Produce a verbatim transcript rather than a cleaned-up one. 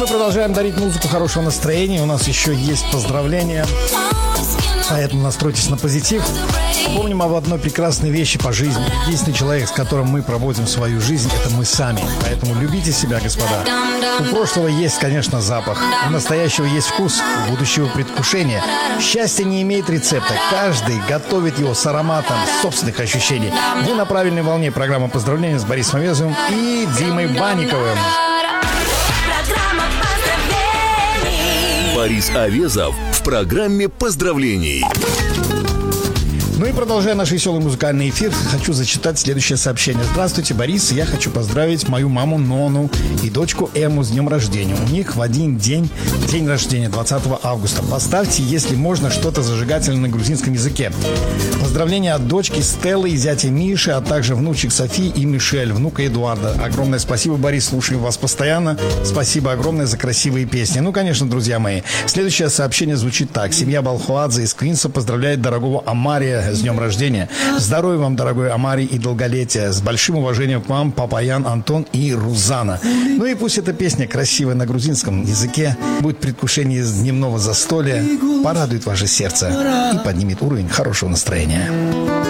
мы продолжаем дарить музыку хорошего настроения. У нас еще есть поздравления, поэтому настройтесь на позитив. Помним об одной прекрасной вещи по жизни. Единственный человек, с которым мы проводим свою жизнь, это мы сами. Поэтому любите себя, господа. У прошлого есть, конечно, запах. У настоящего есть вкус. У будущего предвкушение. Счастье не имеет рецепта. Каждый готовит его с ароматом собственных ощущений. Вы на правильной волне. Программа поздравления с Борисом Авезовым и Димой Банниковым. Борис Авезов в программе поздравлений. Ну и продолжая наш веселый музыкальный эфир, хочу зачитать следующее сообщение. Здравствуйте, Борис. Я хочу поздравить мою маму Нону и дочку Эму с днем рождения. У них в один день, день рождения, двадцатого августа. Поставьте, если можно, что-то зажигательное на грузинском языке. Поздравления от дочки Стеллы и зятя Миши, а также внучек Софии и Мишель, внука Эдуарда. Огромное спасибо, Борис. Слушаем вас постоянно. Спасибо огромное за красивые песни. Ну, конечно, друзья мои. Следующее сообщение звучит так. Семья Балхуадзе из Квинса поздравляет дорогого Амария с днем рождения. Здоровья вам, дорогой Амари, и долголетия. С большим уважением к вам, Папаян, Антон и Рузана. Ну и пусть эта песня красивая на грузинском языке будет предвкушение дневного застолья, порадует ваше сердце и поднимет уровень хорошего настроения.